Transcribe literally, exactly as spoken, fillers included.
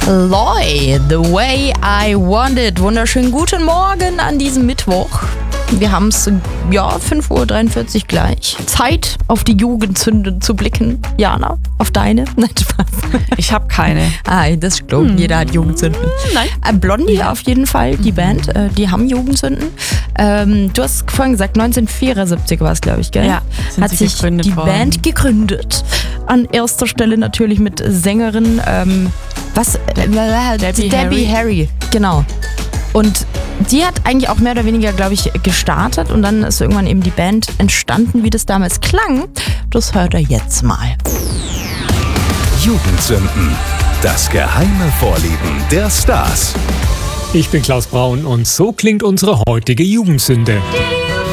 Loy, The Way I Want It. Wunderschönen guten Morgen an diesem Mittwoch. Wir haben es, ja, fünf Uhr dreiundvierzig gleich. Zeit, auf die Jugendsünden zu blicken. Jana, auf deine? Nein, Spaß. Ich habe keine. Ah, das stimmt. Hm. Jeder hat Jugendsünden. Nein. Äh, Blondie ja. auf jeden Fall, die mhm. Band, äh, die haben Jugendsünden. Ähm, du hast vorhin gesagt, neunzehnhundertvierundsiebzig war es, glaube ich, gell? Ja, hat sich die worden. Band gegründet. An erster Stelle natürlich mit Sängerin, ähm, was? Äh, Debbie, Debbie Harry. Harry. Genau. Und die hat eigentlich auch mehr oder weniger, glaube ich, gestartet und dann ist irgendwann eben die Band entstanden, wie das damals klang. Das hört ihr jetzt mal. Jugendsünden. Das geheime Vorlieben der Stars. Ich bin Klaus Braun und so klingt unsere heutige Jugendsünde.